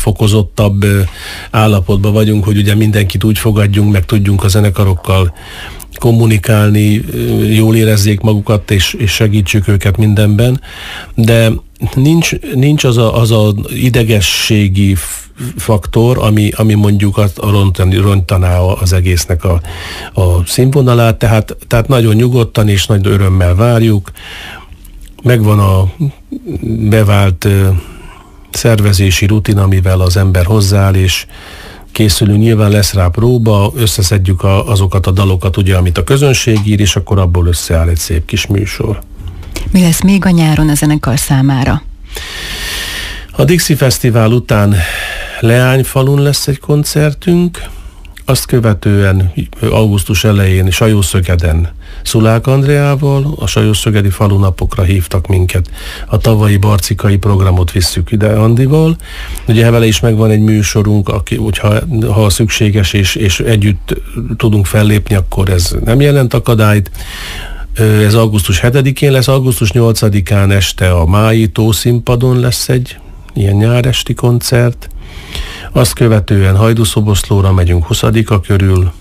fokozottabb állapotban vagyunk, hogy ugye mindenkit úgy fogadjunk, meg tudjunk a zenekarokkal kommunikálni, jól érezzék magukat, és segítsük őket mindenben, de nincs az a idegességi faktor, ami mondjuk rontaná az egésznek a színvonalát, tehát nagyon nyugodtan és nagy örömmel várjuk. Megvan a bevált szervezési rutin, amivel az ember hozzááll, és készülünk, nyilván lesz rá próba, összeszedjük azokat a dalokat, ugye, amit a közönség ír, és akkor abból összeáll egy szép kis műsor. Mi lesz még a nyáron a zenekar számára? A Dixie Fesztivál után Leányfalun lesz egy koncertünk, azt követően augusztus elején Sajószögeden Szulák Andreával, a Sajószögedi falunapokra hívtak minket. A tavalyi barcikai programot visszük ide Andival. Ugye vele is megvan egy műsorunk, ha szükséges és együtt tudunk fellépni, akkor ez nem jelent akadályt. Ez augusztus 7-én lesz, augusztus 8-án este a Mái Tószínpadon lesz egy ilyen nyáresti koncert. Azt követően Hajdúszoboszlóra megyünk 20-a körül,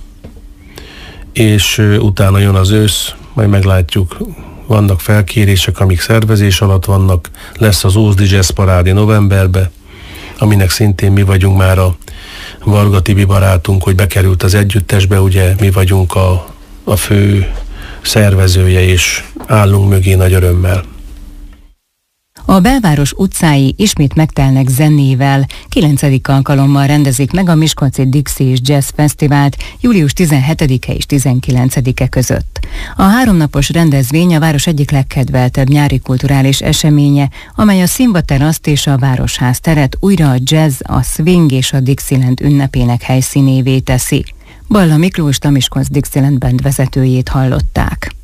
és utána jön az ősz, majd meglátjuk, vannak felkérések, amik szervezés alatt vannak, lesz az Ózdi Jazz Parádi novemberbe, aminek szintén mi vagyunk már a Varga Tibi barátunk, hogy bekerült az együttesbe, ugye mi vagyunk a fő szervezője, és állunk mögé nagy örömmel. A belváros utcái ismét megtelnek zenével. 9. alkalommal rendezik meg a Miskolci Dixie és Jazz Fesztivált július 17-e és 19-e között. A 3 napos rendezvény a város egyik legkedveltebb nyári kulturális eseménye, amely a Színva teraszt és a Városház teret újra a jazz, a swing és a Dixieland ünnepének helyszínévé teszi. Balla Miklóst, a Miskolc Dixieland Band vezetőjét hallották.